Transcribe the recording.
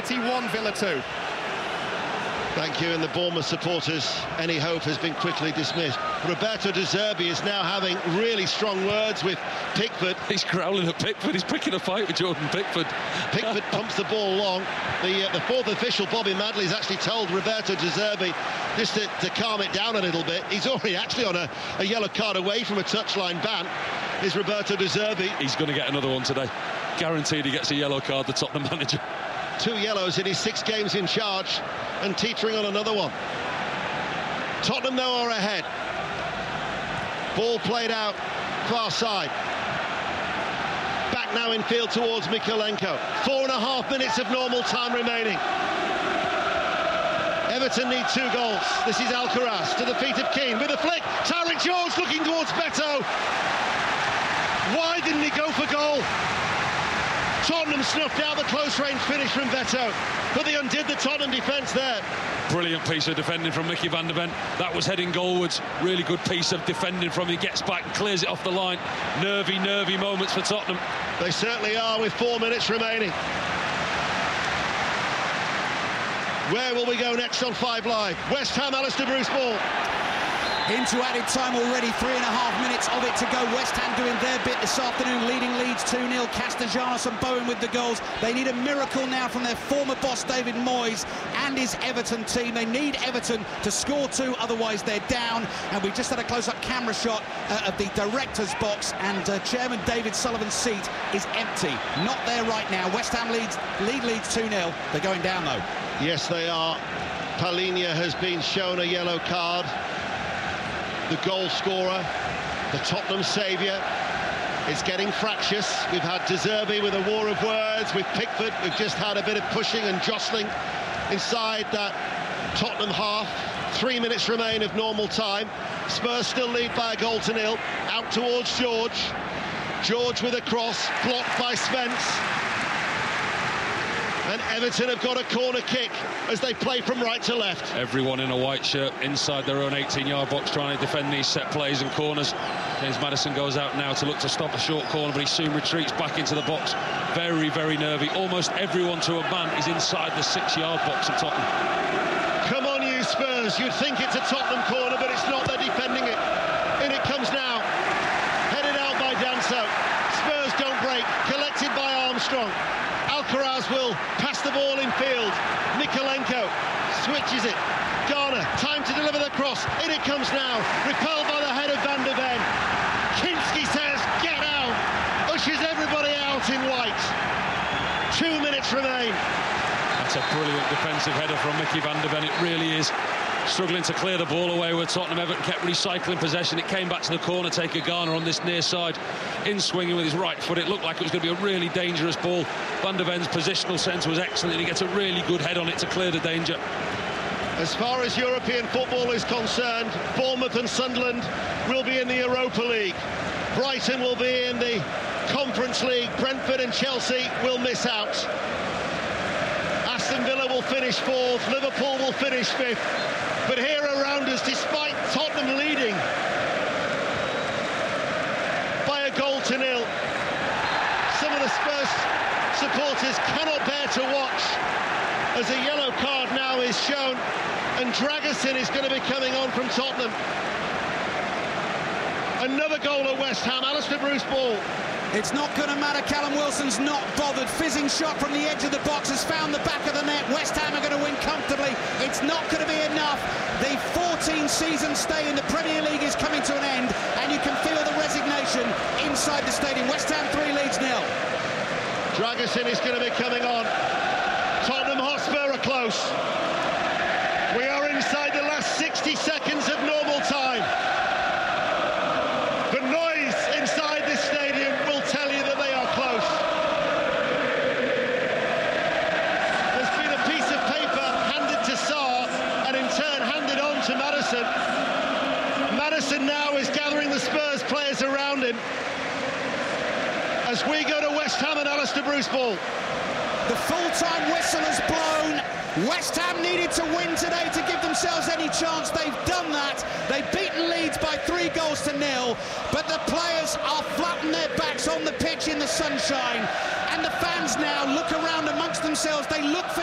City 1, Villa 2. Thank you, and the Bournemouth supporters, any hope has been quickly dismissed. Roberto De Zerbi is now having really strong words with Pickford. He's growling at Pickford, he's picking a fight with Jordan Pickford. Pickford pumps the ball long. The fourth official, Bobby Madley's actually told Roberto De Zerbi just to calm it down a little bit. He's already actually on a yellow card away from a touchline ban, is Roberto De Zerbi. He's going to get another one today. Guaranteed he gets a yellow card, the Tottenham manager. 2 yellows in his 6 games in charge and teetering on another one. Tottenham, though, are ahead. Ball played out far side. Back now in field towards Mykolenko. 4.5 minutes of normal time remaining. Everton need 2 goals. This is Alcaraz to the feet of Keane with a flick. Tyreek Jones looking towards Beto. Why didn't he go for goal? Tottenham snuffed out the close-range finish from Beto, but they undid the Tottenham defence there. Brilliant piece of defending from Mickey van der Ven. That was heading goalwards. Really good piece of defending from him. He gets back and clears it off the line. Nervy moments for Tottenham. They certainly are, with 4 minutes remaining. Where will we go next on 5 Live? West Ham, Alistair Bruce Ball. Into added time already, 3.5 minutes of it to go. West Ham doing their bit this afternoon, leading Leeds 2-0. Castellanos and Bowen with the goals. They need a miracle now from their former boss, David Moyes, and his Everton team. They need Everton to score 2, otherwise they're down. And we just had a close-up camera shot of the director's box, and Chairman David Sullivan's seat is empty. Not there right now. West Ham lead Leeds 2-0. They're going down, though. Yes, they are. Palhinha has been shown a yellow card. The goal scorer, the Tottenham saviour, is getting fractious. We've had De Zerbi with a war of words with Pickford. We've just had a bit of pushing and jostling inside that Tottenham half. 3 minutes remain of normal time. Spurs still lead by a goal to 0. Out towards George. George with a cross, blocked by Spence. And Everton have got a corner kick as they play from right to left. Everyone in a white shirt inside their own 18-yard box trying to defend these set plays and corners. James Maddison goes out now to look to stop a short corner, but he soon retreats back into the box. Very, very nervy. Almost everyone to a man is inside the 6-yard box of Tottenham. Come on, you Spurs. You'd think it's a Tottenham corner, but it's not. They're defending it. In it comes now. Headed out by Danso. Spurs don't break. Collected by Armstrong. Alcaraz will pass the ball in field. Mykolenko switches it. Garner, time to deliver the cross. In it comes now. Repelled by the head of Van der Ven. Kinski says, get out. Ushers everybody out in white. 2 minutes remain. That's a brilliant defensive header from Mickey van der Ven. It really is. Struggling to clear the ball away where Tottenham. Everton kept recycling possession. It came back to the corner, take a Garner on this near side, in swinging with his right foot. It looked like it was going to be a really dangerous ball. Van der Ven's positional sense was excellent, and he gets a really good head on it to clear the danger. As far as European football is concerned, Bournemouth and Sunderland will be in the Europa League. Brighton will be in the Conference League. Brentford and Chelsea will miss out. Aston Villa will finish 4th. Liverpool will finish 5th. But here around us, despite Tottenham leading by a goal to 0, some of the Spurs supporters cannot bear to watch as a yellow card now is shown, and Dragusin is going to be coming on from Tottenham. Another goal at West Ham. Alistair Bruce Ball. It's not going to matter. Callum Wilson's not bothered. Fizzing shot from the edge of the box has found the back of the net. West Ham are going to win comfortably. It's not going to be enough. The 14-season stay in the Premier League is coming to an end, and you can feel the resignation inside the stadium. West Ham 3, Leeds 0. Dragusin is going to be coming on. Tottenham Hotspur are close. We are inside the last 60 seconds of normal time. The noise inside this stadium will tell you that they are close. There's been a piece of paper handed to Sarr and in turn handed on to Maddison. Maddison now is gathering the Spurs players around him as we go to West Ham and Alistair Bruce Ball. The full-time whistle has blown. West Ham needed to win today to give themselves any chance. They've done that. They've beaten Leeds by 3 goals to 0. But the players are flat on their backs on the pitch in the sunshine. And the fans now look around amongst themselves. They look for